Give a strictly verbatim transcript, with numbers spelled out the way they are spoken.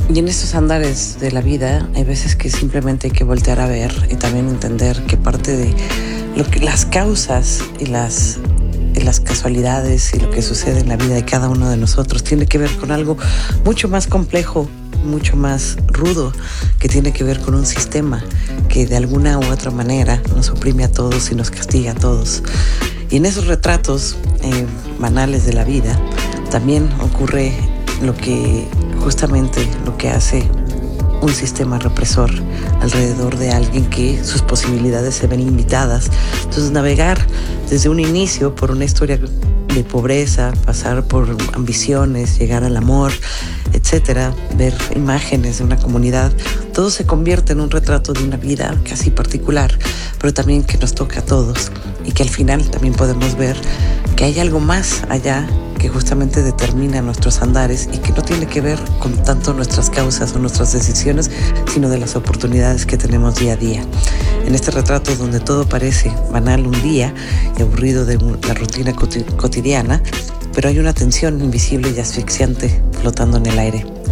Y en estos andares de la vida hay veces que simplemente hay que voltear a ver y también entender que parte de lo que, las causas y las, y las casualidades y lo que sucede en la vida de cada uno de nosotros tiene que ver con algo mucho más complejo, mucho más rudo, que tiene que ver con un sistema que de alguna u otra manera nos oprime a todos y nos castiga a todos. Y en esos retratos eh, banales de la vida también ocurre lo que justamente lo que hace un sistema represor alrededor de alguien que sus posibilidades se ven limitadas. Entonces, navegar desde un inicio por una historia de pobreza, pasar por ambiciones, llegar al amor, etcétera, ver imágenes de una comunidad, todo se convierte en un retrato de una vida casi particular, pero también que nos toca a todos y que al final también podemos ver que hay algo más allá que justamente determina nuestros andares y que no tiene que ver con tanto nuestras causas o nuestras decisiones, sino de las oportunidades que tenemos día a día. En este retrato donde todo parece banal un día y aburrido de la rutina cotidiana, pero hay una tensión invisible y asfixiante flotando en el aire.